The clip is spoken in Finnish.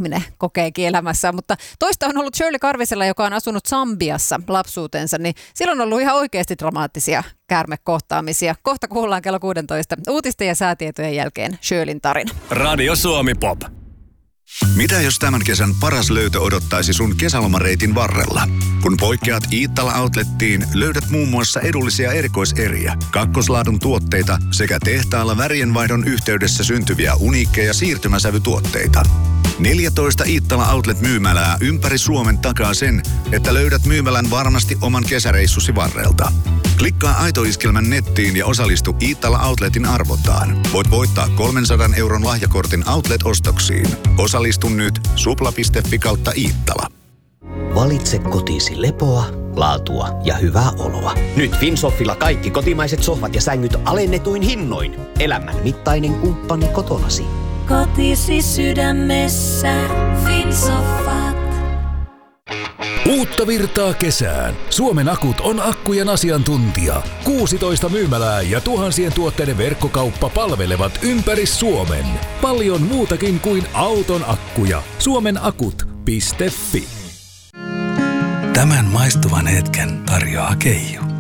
ihminen kokeekin elämässään. Mutta toista on ollut Shirley Karvisella, joka on asunut Sambiassa lapsuutensa, niin silloin on ollut ihan oikeasti dramaattisia käärmekohtaamisia. Kohta kuullaan kello 16 uutisten ja säätietojen jälkeen Shirleyn tarina. Radio Suomi Pop. Mitä jos tämän kesän paras löytö odottaisi sun kesälomareitin varrella? Kun poikkeat Iittala Outlettiin, löydät muun muassa edullisia erikoiseriä, kakkoslaadun tuotteita sekä tehtaalla värienvaihdon yhteydessä syntyviä uniikkeja siirtymäsävytuotteita. 14 Iittala Outlet-myymälää ympäri Suomen takaa sen, että löydät myymälän varmasti oman kesäreissusi varrelta. Klikkaa Aito-iskelmän nettiin ja osallistu Iittala Outletin arvontaan. Voit voittaa 300 € lahjakortin Outlet-ostoksiin. Osallistu nyt supla.fi/Iittala. Valitse kotisi lepoa, laatua ja hyvää oloa. Nyt Finsoffilla kaikki kotimaiset sohvat ja sängyt alennetuin hinnoin. Elämän mittainen kumppani kotonasi. Kotisi sydämessä, Finsoffat. Uutta virtaa kesään. Suomen Akut on akkujen asiantuntija. 16 myymälää ja tuhansien tuotteiden verkkokauppa palvelevat ympäri Suomen. Paljon muutakin kuin auton akkuja. Suomenakut.fi. Tämän maistuvan hetken tarjoaa Keijo.